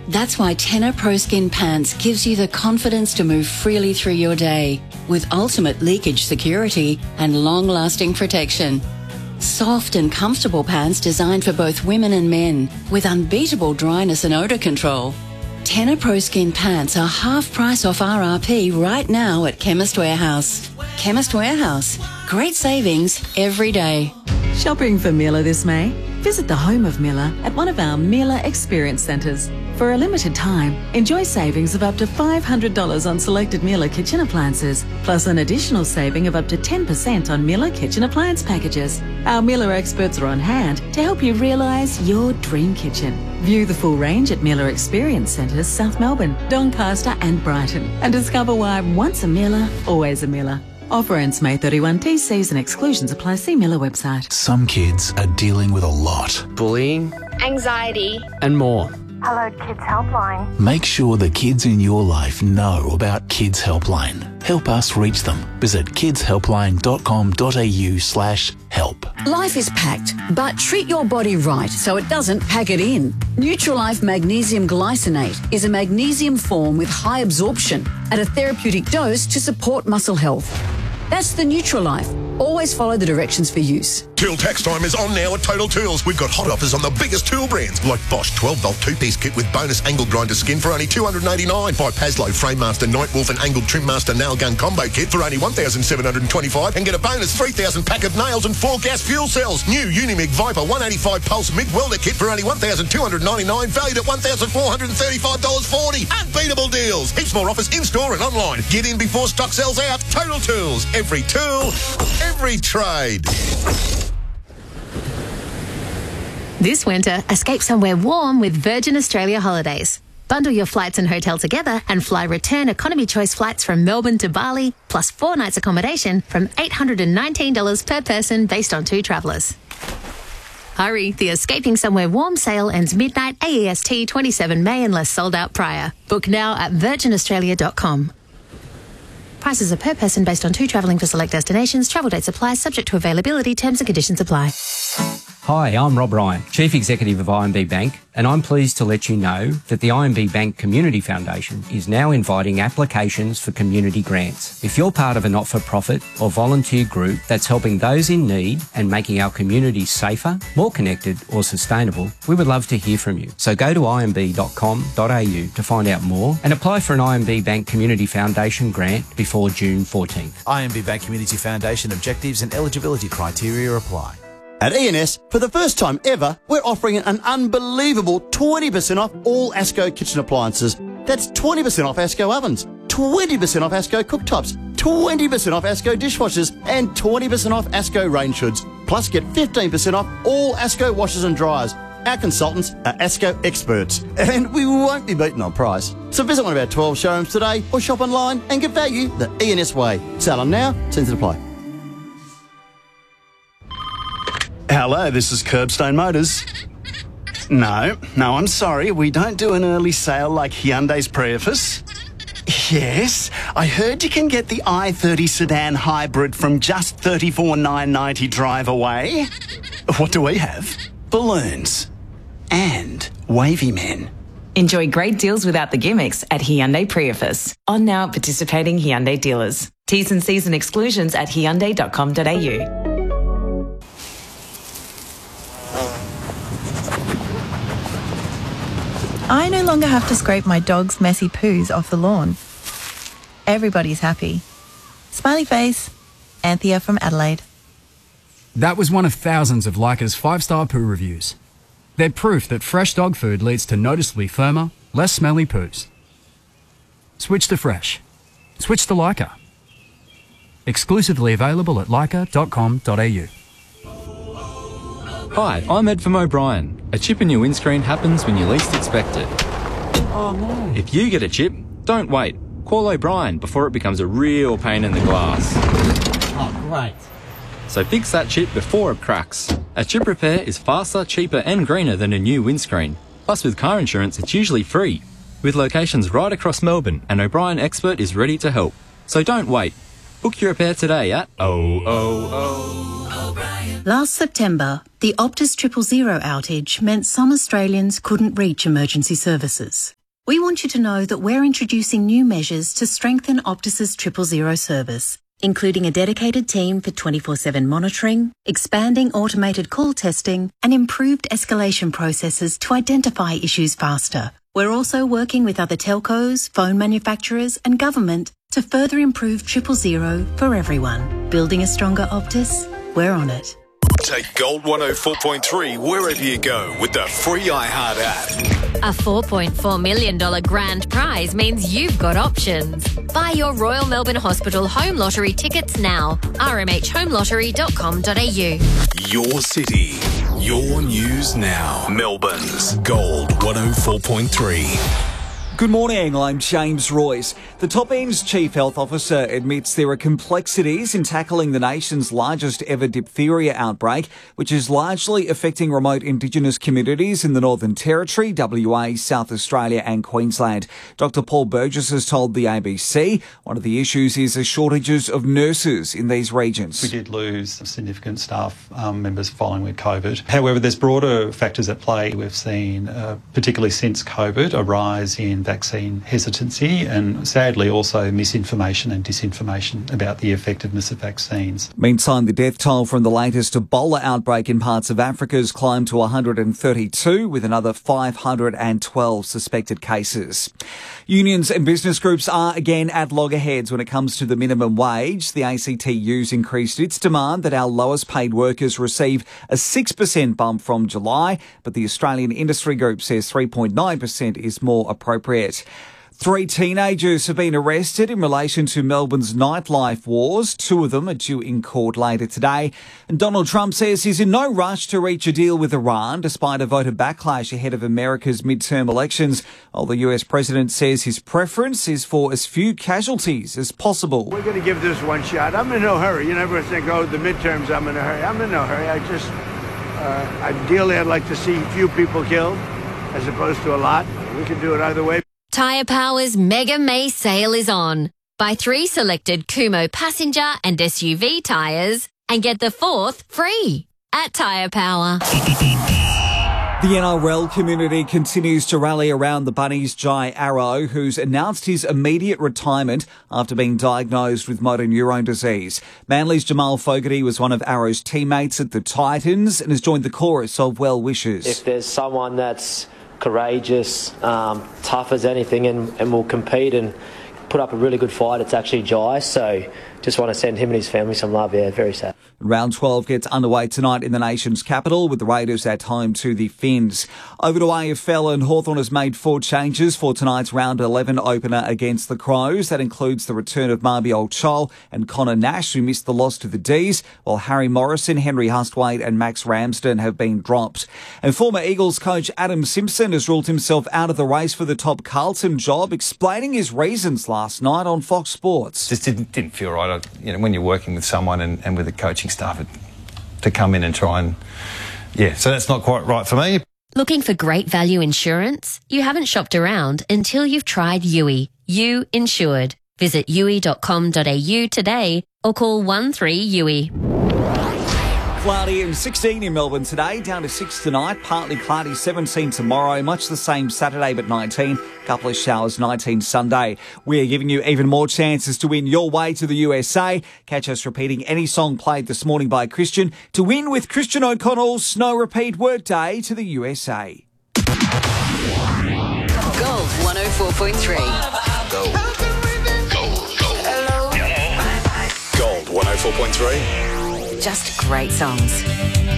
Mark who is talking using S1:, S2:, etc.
S1: That's why Tenor Pro Skin Pants gives you the confidence to move freely through your day with ultimate leakage security and long-lasting protection. Soft and comfortable pants designed for both women and men with unbeatable dryness and odour control. Tenor Pro Skin Pants are half price off RRP right now at Chemist Warehouse. Chemist Warehouse. Great savings every day.
S2: Shopping for Miller this May? Visit the home of Miller at one of our Miller Experience Centres. For a limited time, enjoy savings of up to $500 on selected Miller kitchen appliances, plus an additional saving of up to 10% on Miller kitchen appliance packages. Our Miller experts are on hand to help you realise your dream kitchen. View the full range at Miller Experience Centres, South Melbourne, Doncaster and Brighton, and discover why once a Miller, always a Miller. Offer ends May 31. TCs and exclusions apply. See Miller website.
S3: Some kids are dealing with a lot.
S4: Bullying,
S5: anxiety,
S4: and more.
S5: Hello Kids Helpline.
S3: Make sure the kids in your life know about Kids Helpline. Help us reach them. Visit kidshelpline.com.au/help.
S6: Life is packed, but treat your body right so it doesn't pack it in. Nutrilife Magnesium Glycinate is a magnesium form with high absorption at a therapeutic dose to support muscle health. That's the Nutrilife. Always follow the directions for use.
S7: Tool tax time is on now at Total Tools. We've got hot offers on the biggest tool brands like Bosch 12-volt two-piece kit with bonus angle grinder skin for only $289. Buy Paslow Framemaster Nightwolf and Angled Trimmaster Nail Gun Combo Kit for only $1,725 and get a bonus 3,000 pack of nails and 4 gas fuel cells. New Unimig Viper 185 Pulse MIG Welder Kit for only $1,299, valued at $1,435.40. Unbeatable deals. Heaps more offers in-store and online. Get in before stock sells out. Total Tools. Every tool, every trade.
S8: This winter, escape somewhere warm with Virgin Australia Holidays. Bundle your flights and hotel together and fly return economy choice flights from Melbourne to Bali, plus 4 nights accommodation from $819 per person based on 2 travellers. Hurry, the Escaping Somewhere Warm sale ends midnight AEST 27 May unless sold out prior. Book now at virginaustralia.com. Prices are per person based on 2 travelling for select destinations. Travel dates apply, subject to availability. Terms and conditions apply.
S9: Hi, I'm Rob Ryan, Chief Executive of IMB Bank, and I'm pleased to let you know that the IMB Bank Community Foundation is now inviting applications for community grants. If you're part of a not-for-profit or volunteer group that's helping those in need and making our communities safer, more connected or sustainable, we would love to hear from you. So go to imb.com.au to find out more and apply for an IMB Bank Community Foundation grant before June 14th.
S10: IMB Bank Community Foundation objectives and eligibility criteria apply.
S11: At ENS, for the first time ever, we're offering an unbelievable 20% off all ASCO kitchen appliances. That's 20% off ASCO ovens, 20% off ASCO cooktops, 20% off ASCO dishwashers, and 20% off ASCO range hoods. Plus, get 15% off all ASCO washers and dryers. Our consultants are ASCO experts, and we won't be beaten on price. So visit one of our 12 showrooms today or shop online and get value the ENS way. Sell them now, terms and apply.
S12: Hello, this is Curbstone Motors. No, I'm sorry. We don't do an early sale like Hyundai's Prius. Yes, I heard you can get the i30 sedan hybrid from just $34,990 drive away. What do we have? Balloons. And wavy men.
S13: Enjoy great deals without the gimmicks at Hyundai Prius. On now at participating Hyundai dealers. T's and C's and exclusions at hyundai.com.au.
S14: I no longer have to scrape my dog's messy poos off the lawn. Everybody's happy. Smiley face, Anthea from Adelaide.
S15: That was one of thousands of Leica's 5-star poo reviews. They're proof that fresh dog food leads to noticeably firmer, less smelly poos. Switch to fresh. Switch to Leica. Exclusively available at leica.com.au.
S16: Hi, I'm Ed from O'Brien. A chip in your windscreen happens when you least expect it.
S17: Oh no.
S16: If you get a chip, don't wait. Call O'Brien before it becomes a real pain in the glass.
S17: Oh, great.
S16: So fix that chip before it cracks. A chip repair is faster, cheaper and greener than a new windscreen. Plus with car insurance, it's usually free. With locations right across Melbourne, an O'Brien expert is ready to help. So don't wait. Book your repair today at O'Brien.
S4: Last September, the Optus 000 outage meant some Australians couldn't reach emergency services. We want you to know that we're introducing new measures to strengthen Optus's 000 service, including a dedicated team for 24/7 monitoring, expanding automated call testing, and improved escalation processes to identify issues faster. We're also working with other telcos, phone manufacturers, and government to further improve 000 for everyone. Building a stronger Optus? We're on it.
S18: Take Gold 104.3 wherever you go with the free iHeart app.
S19: A $4.4 million grand prize means you've got options. Buy your Royal Melbourne Hospital home lottery tickets now. rmhlottery.com.au.
S18: Your city, your news now. Melbourne's Gold 104.3.
S20: Good morning, I'm James Royce. The Top End's Chief Health Officer admits there are complexities in tackling the nation's largest ever diphtheria outbreak, which is largely affecting remote Indigenous communities in the Northern Territory, WA, South Australia and Queensland. Dr Paul Burgess has told the ABC one of the issues is the shortages of nurses in these regions.
S21: We did lose some significant staff members following with COVID. However, there's broader factors at play. We've seen, particularly since COVID, a rise in vaccine hesitancy and sadly also misinformation and disinformation about the effectiveness of vaccines.
S20: Meantime, the death toll from the latest Ebola outbreak in parts of Africa has climbed to 132 with another 512 suspected cases. Unions and business groups are again at loggerheads when it comes to the minimum wage. The ACTU's increased its demand that our lowest paid workers receive a 6% bump from July, but the Australian Industry Group says 3.9% is more appropriate. 3 teenagers have been arrested in relation to Melbourne's nightlife wars. 2 of them are due in court later today. And Donald Trump says he's in no rush to reach a deal with Iran, despite a voter backlash ahead of America's midterm elections. While the US president says his preference is for as few casualties as possible.
S22: We're going to give this one shot. I'm in no hurry. You never think, oh, the midterms, I'm in a hurry. I'm in no hurry. Ideally, I'd like to see few people killed as opposed to a lot. We can do it either way.
S19: Tyre Power's Mega May sale is on. Buy 3 selected Kumho passenger and SUV tyres and get the 4th free at Tyre Power.
S20: The NRL community continues to rally around the Bunnies' Jai Arrow, who's announced his immediate retirement after being diagnosed with motor neurone disease. Manly's Jamal Fogarty was one of Arrow's teammates at the Titans and has joined the chorus of well wishes.
S23: If there's someone that's courageous, tough as anything and will compete and put up a really good fight, it's actually Jai. So just want to send him and his family some love. Yeah, very sad.
S20: Round 12 gets underway tonight in the nation's capital with the Raiders at home to the Finns. Over to AFL, and Hawthorn has made 4 changes for tonight's round 11 opener against the Crows. That includes the return of Mabior Chol and Connor Nash, who missed the loss to the D's, while Harry Morrison, Henry Hustwaite and Max Ramsden have been dropped. And former Eagles coach Adam Simpson has ruled himself out of the race for the top Carlton job, explaining his reasons last night on Fox Sports.
S24: Just didn't feel right. When you're working with someone and with the coaching staff to come in and try and, so that's not quite right for me.
S19: Looking for great value insurance? You haven't shopped around until you've tried Yui. You Insured. Visit yui.com.au today or call 13-YUI.
S20: Cloudy and 16 in Melbourne today, down to 6 tonight, partly cloudy, 17 tomorrow, much the same Saturday but 19, couple of showers, 19 Sunday. We're giving you even more chances to win your way to the USA. Catch us repeating any song played this morning by Christian to win with Christian O'Connell's Snow Repeat Workday to the USA.
S1: Gold 104.3.
S18: Gold 104.3.
S1: Just great songs.